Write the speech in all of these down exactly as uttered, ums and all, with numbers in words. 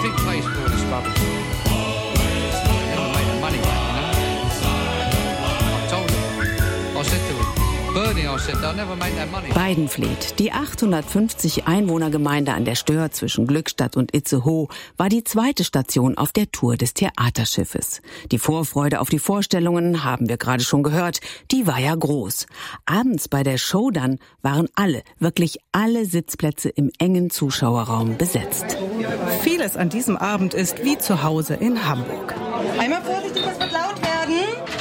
big place for all this rubbish. Never made the money back, you know. I told him. I said to him, Bernie, I said, they'll never make that money. Weidenfleet, die achthundertfünfzig Einwohnergemeinde an der Stör zwischen Glückstadt und Itzehoe, war die zweite Station auf der Tour des Theaterschiffes. Die Vorfreude auf die Vorstellungen, haben wir gerade schon gehört, die war ja groß. Abends bei der Show dann waren alle, wirklich alle Sitzplätze im engen Zuschauerraum besetzt. Vieles an diesem Abend ist wie zu Hause in Hamburg. Einmal vorsichtig, das wird laut werden.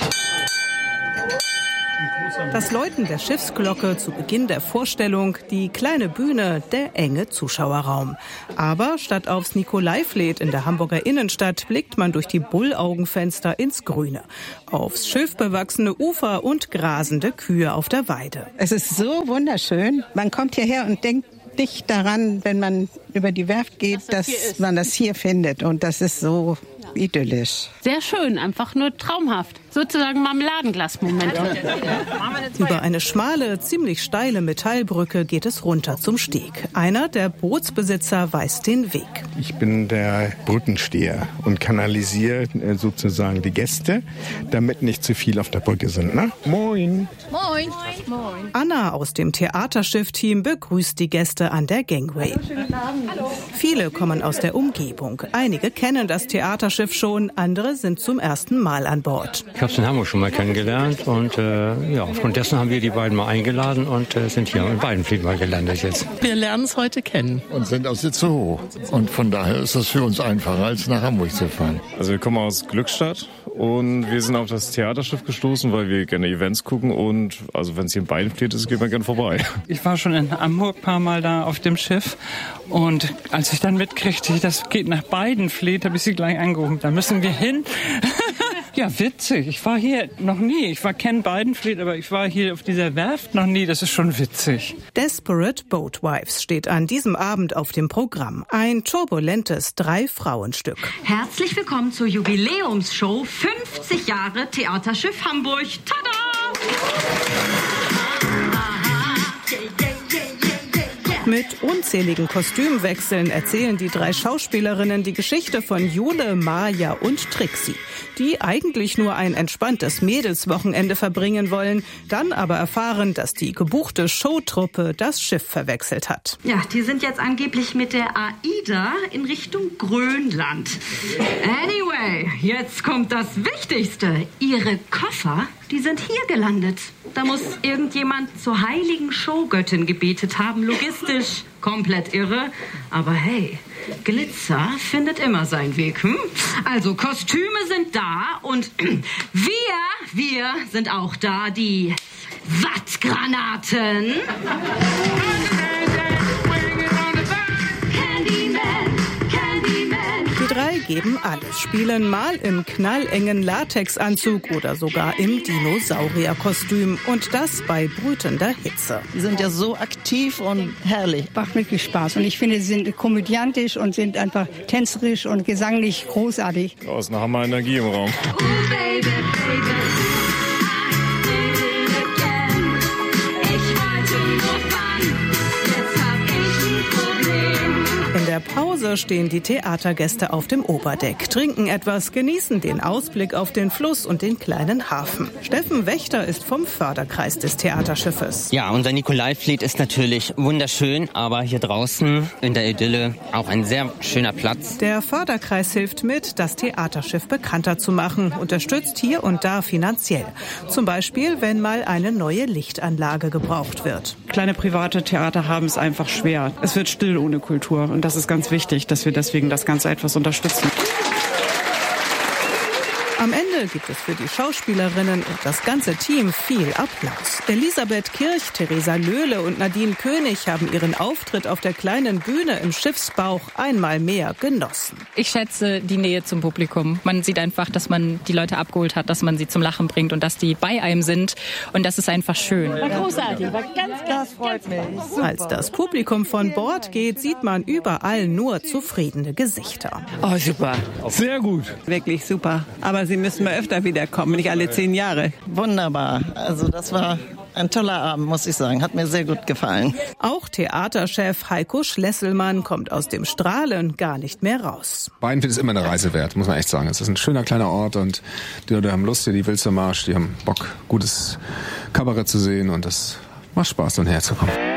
Das Läuten der Schiffsglocke zu Beginn der Vorstellung, die kleine Bühne, der enge Zuschauerraum. Aber statt aufs Nikolaifleet in der Hamburger Innenstadt blickt man durch die Bullaugenfenster ins Grüne. Aufs schilfbewachsene Ufer und grasende Kühe auf der Weide. Es ist so wunderschön. Man kommt hierher und denkt nicht daran, wenn man über die Werft geht, dass, dass man das hier findet. Und das ist so idyllisch. Sehr schön, einfach nur traumhaft. Sozusagen Marmeladenglas-Moment. Über eine schmale, ziemlich steile Metallbrücke geht es runter zum Steg. Einer der Bootsbesitzer weist den Weg. Ich bin der Brückensteher und kanalisiere sozusagen die Gäste, damit nicht zu viel auf der Brücke sind. Ne? Moin. Moin. Moin. Anna aus dem Theaterschiff-Team begrüßt die Gäste an der Gangway. Hallo. Viele kommen aus der Umgebung. Einige kennen das Theaterschiff schon, andere sind zum ersten Mal an Bord. Ich habe es in Hamburg schon mal kennengelernt und äh, ja, aufgrund dessen haben wir die beiden mal eingeladen und äh, sind hier in Weidenfleet mal gelandet jetzt. Wir lernen es heute kennen. Und sind aus Itzehoe. Und von daher ist das für uns einfacher, als nach Hamburg zu fahren. Also wir kommen aus Glückstadt und wir sind auf das Theaterschiff gestoßen, weil wir gerne Events gucken und also wenn es hier in Weidenfleet ist, geht man gerne vorbei. Ich war schon in Hamburg ein paar Mal da auf dem Schiff und als ich dann mitkriegte, das geht nach Weidenfleet, habe ich sie gleich angerufen. Da müssen wir hin. Ja, witzig. Ich war hier noch nie. Ich war kenne Weidenfleet, aber ich war hier auf dieser Werft noch nie. Das ist schon witzig. Desperate Boatwives steht an diesem Abend auf dem Programm. Ein turbulentes Drei-Frauen-Stück. Herzlich willkommen zur Jubiläumsshow fünfzig Jahre Theaterschiff Hamburg. Tada! Mit unzähligen Kostümwechseln erzählen die drei Schauspielerinnen die Geschichte von Jule, Maja und Trixie, die eigentlich nur ein entspanntes Mädelswochenende verbringen wollen, dann aber erfahren, dass die gebuchte Showtruppe das Schiff verwechselt hat. Ja, die sind jetzt angeblich mit der AIDA in Richtung Grönland. Anyway, jetzt kommt das Wichtigste. Ihre Koffer, die sind hier gelandet. Da muss irgendjemand zur heiligen Showgöttin gebetet haben. Logistisch komplett irre. Aber hey, Glitzer findet immer seinen Weg. Hm? Also Kostüme sind da und wir, wir sind auch da. Die Wattgranaten. Die drei geben alles, spielen mal im knallengen Latexanzug oder sogar im Dinosaurierkostüm. Und das bei brütender Hitze. Die sind ja so aktiv und herrlich. Macht wirklich Spaß. Und ich finde, sie sind komödiantisch und sind einfach tänzerisch und gesanglich großartig. Da ist eine Hammer-Energie im Raum. Oh, baby, baby. In der Pause stehen die Theatergäste auf dem Oberdeck, trinken etwas, genießen den Ausblick auf den Fluss und den kleinen Hafen. Steffen Wächter ist vom Förderkreis des Theaterschiffes. Ja, unser Nikolaifleet ist natürlich wunderschön, aber hier draußen in der Idylle auch ein sehr schöner Platz. Der Förderkreis hilft mit, das Theaterschiff bekannter zu machen, unterstützt hier und da finanziell. Zum Beispiel, wenn mal eine neue Lichtanlage gebraucht wird. Kleine private Theater haben es einfach schwer. Es wird still ohne Kultur und das ist ganz wichtig, dass wir deswegen das Ganze etwas unterstützen. Am Ende gibt es für die Schauspielerinnen und das ganze Team viel Applaus. Elisabeth Kirch, Theresa Löhle und Nadine König haben ihren Auftritt auf der kleinen Bühne im Schiffsbauch einmal mehr genossen. Ich schätze die Nähe zum Publikum. Man sieht einfach, dass man die Leute abgeholt hat, dass man sie zum Lachen bringt und dass die bei einem sind. Und das ist einfach schön. War großartig, war ganz, das freut mich. Super. Als das Publikum von Bord geht, sieht man überall nur zufriedene Gesichter. Oh, super. Sehr gut. Wirklich super. Aber Sie müssen mal öfter wiederkommen, nicht alle zehn Jahre. Wunderbar. Also das war ein toller Abend, muss ich sagen. Hat mir sehr gut gefallen. Auch Theaterchef Heiko Schlesselmann kommt aus dem Strahlen gar nicht mehr raus. Weidenfeld ist immer eine Reise wert, muss man echt sagen. Es ist ein schöner kleiner Ort und die Leute haben Lust hier, die Wilstermarsch, die haben Bock, gutes Kabarett zu sehen und das macht Spaß, dann herzukommen.